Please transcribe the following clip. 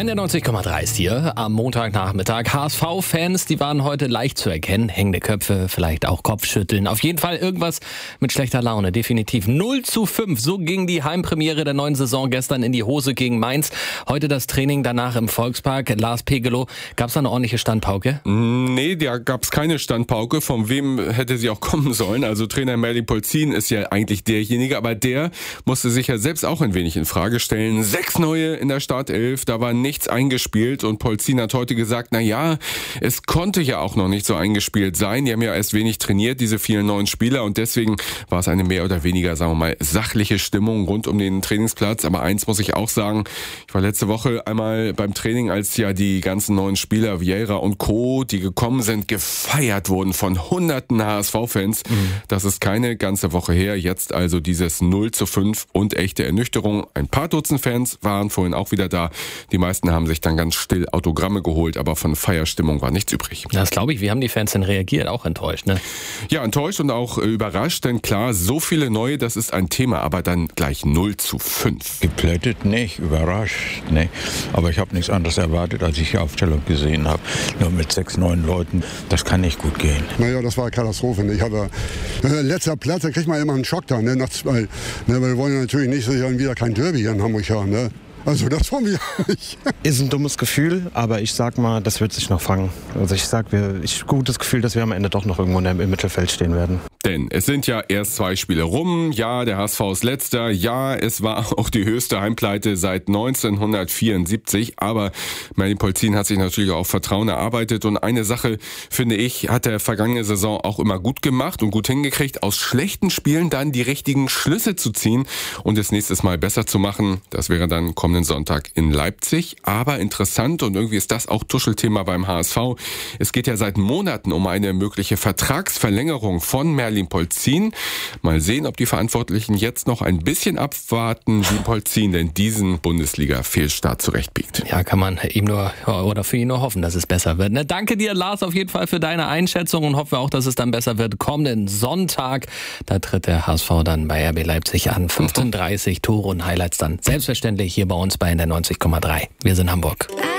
Der 90,3 ist hier am Montagnachmittag. HSV-Fans, die waren heute leicht zu erkennen. Hängende Köpfe, vielleicht auch Kopfschütteln. Auf jeden Fall irgendwas mit schlechter Laune, definitiv. 0:5, so ging die Heimpremiere der neuen Saison gestern in die Hose gegen Mainz. Heute das Training danach im Volkspark. Lars Pegelow, gab's da eine ordentliche Standpauke? Nee, da gab's keine Standpauke. Von wem hätte sie auch kommen sollen? Also Trainer Merlin Polzin ist ja eigentlich derjenige, aber der musste sich ja selbst auch ein wenig in Frage stellen. 6 neue in der Startelf, da war nichts eingespielt und Polzin hat heute gesagt, na ja, es konnte ja auch noch nicht so eingespielt sein. Die haben ja erst wenig trainiert, diese vielen neuen Spieler, und deswegen war es eine mehr oder weniger, sagen wir mal, sachliche Stimmung rund um den Trainingsplatz. Aber eins muss ich auch sagen, ich war letzte Woche einmal beim Training, als ja die ganzen neuen Spieler, Vieira und Co., die gekommen sind, gefeiert wurden von hunderten HSV-Fans. Das ist keine ganze Woche her. Jetzt also dieses 0:5 und echte Ernüchterung. Ein paar Dutzend Fans waren vorhin auch wieder da. Die meisten haben sich dann ganz still Autogramme geholt, aber von Feierstimmung war nichts übrig. Das glaube ich. Wie haben die Fans denn reagiert? Auch enttäuscht, ne? Ja, enttäuscht und auch überrascht, denn klar, so viele neue, das ist ein Thema, aber dann gleich 0:5. Geplättet nicht, überrascht, ne. Aber ich habe nichts anderes erwartet, als ich die Aufstellung gesehen habe. Nur mit 6, 9 Leuten, das kann nicht gut gehen. Naja, das war eine Katastrophe. Ich hatte letzter Platz, da kriegt man immer einen Schock da, ne, nach 2. Ne, wir wollen ja natürlich nicht so wieder kein Derby hier in Hamburg haben, ne. Also das wollen wir nicht. Ist ein dummes Gefühl, aber ich sag mal, das wird sich noch fangen. Also ich habe gutes Gefühl, dass wir am Ende doch noch irgendwo im Mittelfeld stehen werden. Denn es sind ja erst 2 Spiele rum. Ja, der HSV ist letzter. Ja, es war auch die höchste Heimpleite seit 1974. Aber Merlin Polzin hat sich natürlich auch Vertrauen erarbeitet. Und eine Sache, finde ich, hat der vergangene Saison auch immer gut gemacht und gut hingekriegt, aus schlechten Spielen dann die richtigen Schlüsse zu ziehen und es nächstes Mal besser zu machen. Das wäre dann kommenden Sonntag in Leipzig. Aber interessant, und irgendwie ist das auch Tuschelthema beim HSV. Es geht ja seit Monaten um eine mögliche Vertragsverlängerung von Merlin Polzin. Mal sehen, ob die Verantwortlichen jetzt noch ein bisschen abwarten, wie Polzin denn diesen Bundesliga-Fehlstart zurechtbiegt. Ja, kann man ihm nur oder für ihn nur hoffen, dass es besser wird. Ne? Danke dir, Lars, auf jeden Fall für deine Einschätzung, und hoffen wir auch, dass es dann besser wird. Kommenden Sonntag, da tritt der HSV dann bei RB Leipzig an. 15:30 Tore und Highlights dann selbstverständlich hier bei uns bei der 90,3. Wir sind Hamburg.